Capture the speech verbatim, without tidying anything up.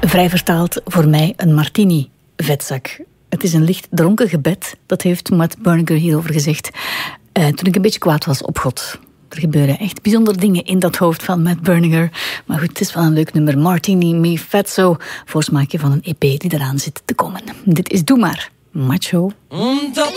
Vrij vertaald voor mij een martini-vetzak. Het is een licht dronken gebed, dat heeft Matt Berninger hierover gezegd. Uh, toen ik een beetje kwaad was op God. Er gebeuren echt bijzondere dingen in dat hoofd van Matt Berninger. Maar goed, het is wel een leuk nummer. Martini Mi Fezzo, voorsmaakje van een E P die eraan zit te komen. Dit is Doe Maar, Macho. Un